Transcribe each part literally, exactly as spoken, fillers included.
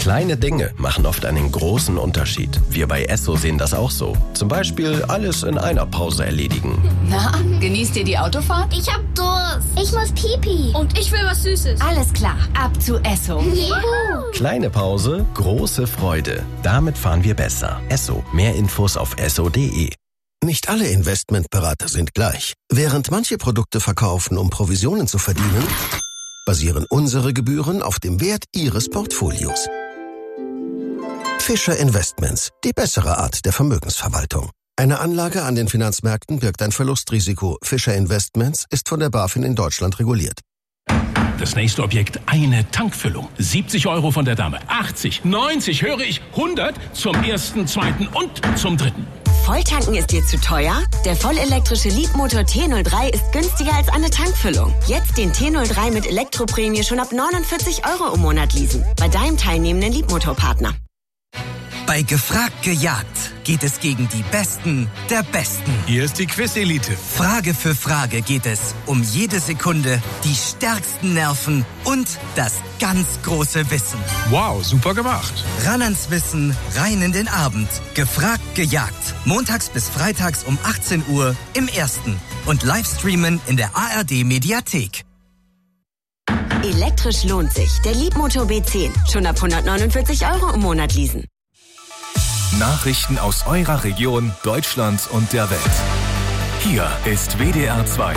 Kleine Dinge machen oft einen großen Unterschied. Wir bei Esso sehen das auch so. Zum Beispiel alles in einer Pause erledigen. Na, genießt ihr die Autofahrt? Ich hab Durst. Ich muss Pipi. Und ich will was Süßes. Alles klar, ab zu Esso. Juhu. Kleine Pause, große Freude. Damit fahren wir besser. Esso. Mehr Infos auf esso punkt de. Nicht alle Investmentberater sind gleich. Während manche Produkte verkaufen, um Provisionen zu verdienen, basieren unsere Gebühren auf dem Wert Ihres Portfolios. Fischer Investments, die bessere Art der Vermögensverwaltung. Eine Anlage an den Finanzmärkten birgt ein Verlustrisiko. Fischer Investments ist von der BaFin in Deutschland reguliert. Das nächste Objekt, eine Tankfüllung. siebzig Euro von der Dame. achtzig, neunzig, höre ich, hundert zum ersten, zweiten und zum dritten. Volltanken ist dir zu teuer? Der vollelektrische Leapmotor T null drei ist günstiger als eine Tankfüllung. Jetzt den T null drei mit Elektroprämie schon ab neunundvierzig Euro im Monat leasen. Bei deinem teilnehmenden Leapmotor-Partner. Bei Gefragt gejagt geht es gegen die Besten der Besten. Hier ist die Quiz-Elite. Frage für Frage geht es um jede Sekunde, die stärksten Nerven und das ganz große Wissen. Wow, super gemacht. Ran ans Wissen, rein in den Abend. Gefragt gejagt. Montags bis freitags um achtzehn Uhr im Ersten. Und Livestreamen in der A R D-Mediathek. Elektrisch lohnt sich. Der Leapmotor B zehn. Schon ab hundertneunundvierzig Euro im Monat leasen. Nachrichten aus eurer Region, Deutschland und der Welt. Hier ist W D R zwei.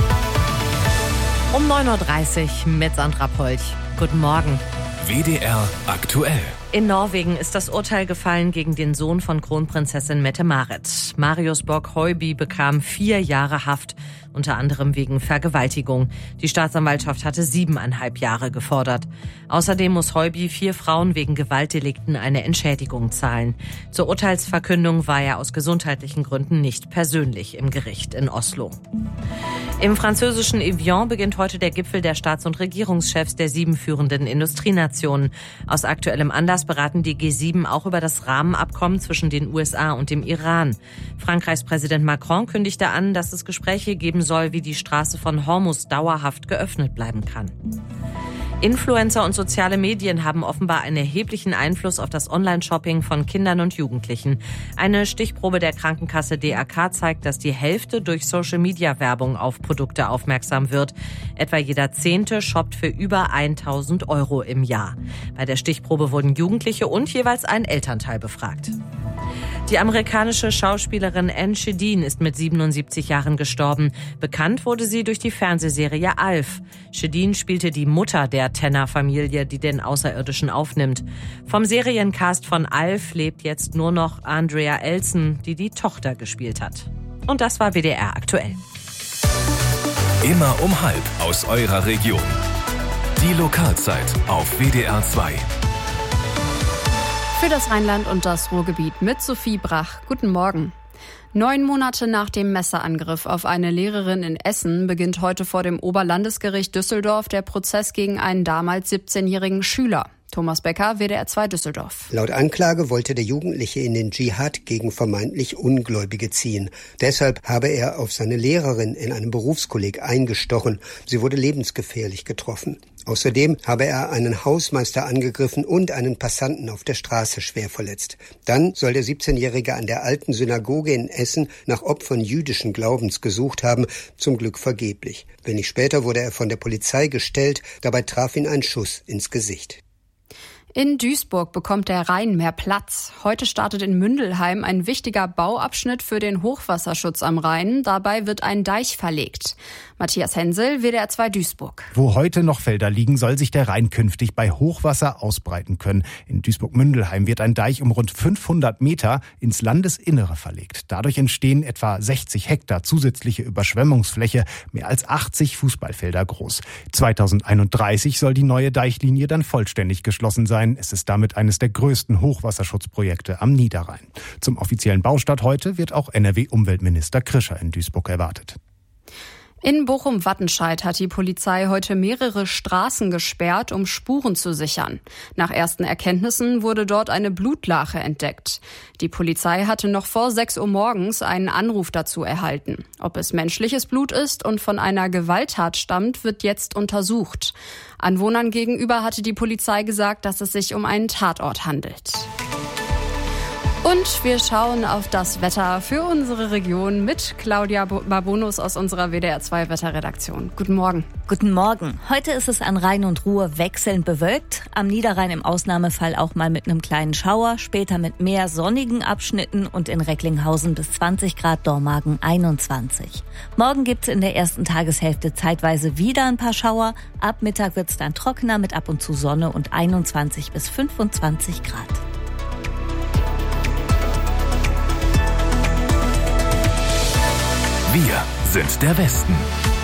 Um neun Uhr dreißig mit Sandra Polch. Guten Morgen. W D R aktuell. In Norwegen ist das Urteil gefallen gegen den Sohn von Kronprinzessin Mette-Marit. Marius Borg-Høiby bekam vier Jahre Haft, unter anderem wegen Vergewaltigung. Die Staatsanwaltschaft hatte siebeneinhalb Jahre gefordert. Außerdem muss Høiby vier Frauen wegen Gewaltdelikten eine Entschädigung zahlen. Zur Urteilsverkündung war er aus gesundheitlichen Gründen nicht persönlich im Gericht in Oslo. Im französischen Evian beginnt heute der Gipfel der Staats- und Regierungschefs der sieben führenden Industrienationen. Aus aktuellem Anlass beraten die G sieben auch über das Rahmenabkommen zwischen den U S A und dem Iran. Frankreichs Präsident Macron kündigte an, dass es Gespräche geben soll, wie die Straße von Hormuz dauerhaft geöffnet bleiben kann. Influencer und soziale Medien haben offenbar einen erheblichen Einfluss auf das Online-Shopping von Kindern und Jugendlichen. Eine Stichprobe der Krankenkasse D A K zeigt, dass die Hälfte durch Social-Media-Werbung auf Produkte aufmerksam wird. Etwa jeder Zehnte shoppt für über tausend Euro im Jahr. Bei der Stichprobe wurden Jugendliche und jeweils ein Elternteil befragt. Die amerikanische Schauspielerin Anne Shedin ist mit siebenundsiebzig Jahren gestorben. Bekannt wurde sie durch die Fernsehserie Alf. Shedin spielte die Mutter der Tanner-Familie, die den Außerirdischen aufnimmt. Vom Seriencast von Alf lebt jetzt nur noch Andrea Elson, die die Tochter gespielt hat. Und das war W D R aktuell. Immer um halb aus eurer Region. Die Lokalzeit auf W D R zwei. Für das Rheinland und das Ruhrgebiet mit Sophie Brach. Guten Morgen. Neun Monate nach dem Messerangriff auf eine Lehrerin in Essen beginnt heute vor dem Oberlandesgericht Düsseldorf der Prozess gegen einen damals siebzehnjährigen Schüler. Thomas Becker, W D R zwei Düsseldorf. Laut Anklage wollte der Jugendliche in den Dschihad gegen vermeintlich Ungläubige ziehen. Deshalb habe er auf seine Lehrerin in einem Berufskolleg eingestochen. Sie wurde lebensgefährlich getroffen. Außerdem habe er einen Hausmeister angegriffen und einen Passanten auf der Straße schwer verletzt. Dann soll der siebzehnjährige an der alten Synagoge in Essen nach Opfern jüdischen Glaubens gesucht haben, zum Glück vergeblich. Wenig später wurde er von der Polizei gestellt, dabei traf ihn ein Schuss ins Gesicht. In Duisburg bekommt der Rhein mehr Platz. Heute startet in Mündelheim ein wichtiger Bauabschnitt für den Hochwasserschutz am Rhein. Dabei wird ein Deich verlegt. Matthias Hensel, W D R zwei Duisburg. Wo heute noch Felder liegen, soll sich der Rhein künftig bei Hochwasser ausbreiten können. In Duisburg-Mündelheim wird ein Deich um rund fünfhundert Meter ins Landesinnere verlegt. Dadurch entstehen etwa sechzig Hektar zusätzliche Überschwemmungsfläche, mehr als achtzig Fußballfelder groß. zweitausendeinunddreißig soll die neue Deichlinie dann vollständig geschlossen sein. Es ist damit eines der größten Hochwasserschutzprojekte am Niederrhein. Zum offiziellen Baustart heute wird auch N R W-Umweltminister Krischer in Duisburg erwartet. In Bochum-Wattenscheid hat die Polizei heute mehrere Straßen gesperrt, um Spuren zu sichern. Nach ersten Erkenntnissen wurde dort eine Blutlache entdeckt. Die Polizei hatte noch vor sechs Uhr morgens einen Anruf dazu erhalten. Ob es menschliches Blut ist und von einer Gewalttat stammt, wird jetzt untersucht. Anwohnern gegenüber hatte die Polizei gesagt, dass es sich um einen Tatort handelt. Und wir schauen auf das Wetter für unsere Region mit Claudia Barbonus aus unserer W D R zwei Wetterredaktion. Guten Morgen. Guten Morgen. Heute ist es an Rhein und Ruhr wechselnd bewölkt. Am Niederrhein im Ausnahmefall auch mal mit einem kleinen Schauer. Später mit mehr sonnigen Abschnitten und in Recklinghausen bis zwanzig Grad, Dormagen einundzwanzig. Morgen gibt's in der ersten Tageshälfte zeitweise wieder ein paar Schauer. Ab Mittag wird's dann trockener mit ab und zu Sonne und einundzwanzig bis fünfundzwanzig Grad. Wir sind der Westen.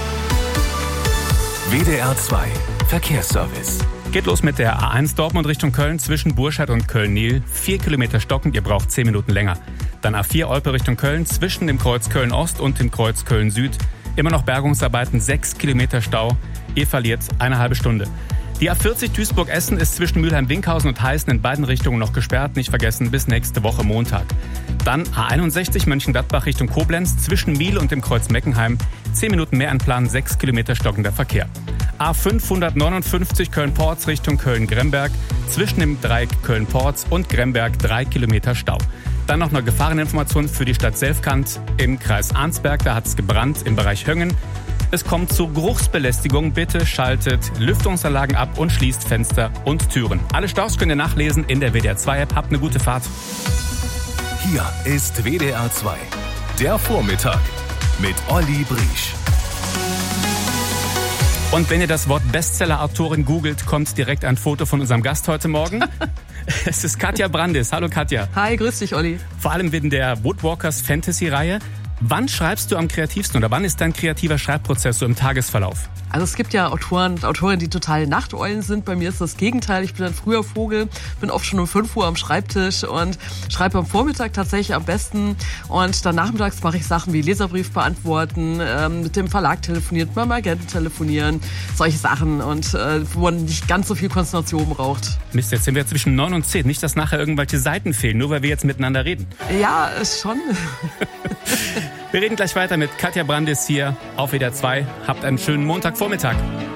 W D R zwei Verkehrsservice. Geht los mit der A eins Dortmund Richtung Köln zwischen Burscheid und Köln-Nil. Vier Kilometer stockend, ihr braucht zehn Minuten länger. Dann A vier Olpe Richtung Köln zwischen dem Kreuz Köln-Ost und dem Kreuz Köln-Süd. Immer noch Bergungsarbeiten, sechs Kilometer Stau. Ihr verliert eine halbe Stunde. Die A vierzig Duisburg-Essen ist zwischen Mülheim-Winkhausen und Heißen in beiden Richtungen noch gesperrt. Nicht vergessen, bis nächste Woche Montag. Dann A einundsechzig Mönchengladbach Richtung Koblenz zwischen Miel und dem Kreuz Meckenheim. Zehn Minuten mehr anplanen, sechs Kilometer stockender Verkehr. A fünfhundertneunundfünfzig Köln-Porz Richtung Köln-Gremberg. Zwischen dem Dreieck Köln-Porz und Gremberg drei Kilometer Stau. Dann noch eine Gefahreninformation für die Stadt Selfkant im Kreis Arnsberg. Da hat es gebrannt im Bereich Höngen. Es kommt zu Geruchsbelästigung. Bitte schaltet Lüftungsanlagen ab und schließt Fenster und Türen. Alle Staus könnt ihr nachlesen in der W D R zwei App. Habt eine gute Fahrt. Hier ist W D R zwei, der Vormittag mit Olli Briesch. Und wenn ihr das Wort Bestseller-Autorin googelt, kommt direkt ein Foto von unserem Gast heute Morgen. Es ist Katja Brandis. Hallo Katja. Hi, grüß dich Olli. Vor allem wegen der Woodwalkers Fantasy-Reihe. Wann schreibst du am kreativsten oder wann ist dein kreativer Schreibprozess so im Tagesverlauf? Also es gibt ja Autoren und Autorinnen, die total Nachteulen sind. Bei mir ist das Gegenteil. Ich bin ein früher Vogel, bin oft schon um fünf Uhr am Schreibtisch und schreibe am Vormittag tatsächlich am besten. Und dann nachmittags mache ich Sachen wie Leserbrief beantworten, ähm, mit dem Verlag telefonieren, mit meinem Agenten telefonieren, solche Sachen. Und äh, wo man nicht ganz so viel Konzentration braucht. Mist, jetzt sind wir zwischen neun und zehn. Nicht, dass nachher irgendwelche Seiten fehlen, nur weil wir jetzt miteinander reden. Ja, schon. Wir reden gleich weiter mit Katja Brandis hier auf W D R zwei. Habt einen schönen Montagvormittag.